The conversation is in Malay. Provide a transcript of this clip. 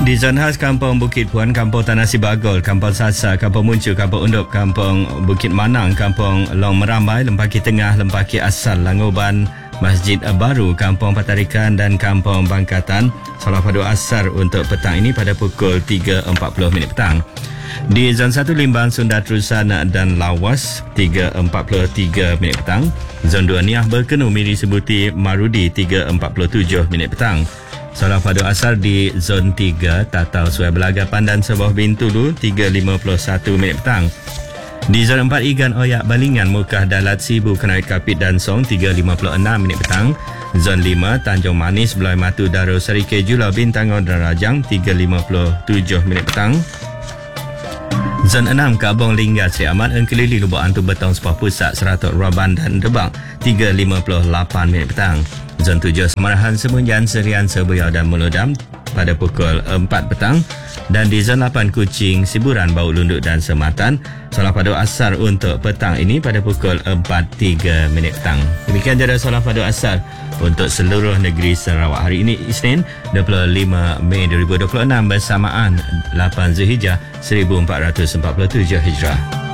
Di zon khas Kampung Bukit Puan, Kampung Tanah Sibagol, Kampung Sasa, Kampung Muncu, Kampung Undup, Kampung Bukit Manang, Kampung Long Merambai, Lempaki Tengah, Lempaki Asal, Langoban, Masjid Baru, Kampung Patarikan dan Kampung Bangkatan. Solat Fardu Asar untuk petang ini pada pukul 3.40 petang. Di zon 1 Limbang, Sunda Terusan dan Lawas 3.43 petang. Zon 2 Niah Berkenu, Miri Sebuti, Marudi 3.47 petang. Solat Fardu Asar di zon 3 Tatau Suai Belaga Pandan Sebuah Bintulu 3.51 petang. Di zon 4 Igan Oyak Balingan, Mukah Dalat Sibu, Kenait Kapit dan Song 3.56 petang. Zon 5 Tanjung Manis, Belai Matu, Darul Seri Kejulau, Bintangon dan Rajang 3.57 petang. Zon 6 Kabong Lingga, Sri Amat, Engkelili, Lubuk Antu, Betong, Sepah Pusat, Seratok, Raban dan Debang 3.58 petang. Zon 7 Semarahan, Semunjan, Serian, Sebuyau dan Melodam pada pukul 4 petang. Dan di zon 8 Kuching, Siburan, Bau Lunduk dan Sematan, Solat Fardu Asar untuk petang ini pada pukul 4.03 petang. Demikian jadual Solat Fardu Asar untuk seluruh negeri Sarawak hari ini, Isnin 25 Mei 2026 bersamaan 8 Zulhijjah 1447 Hijrah.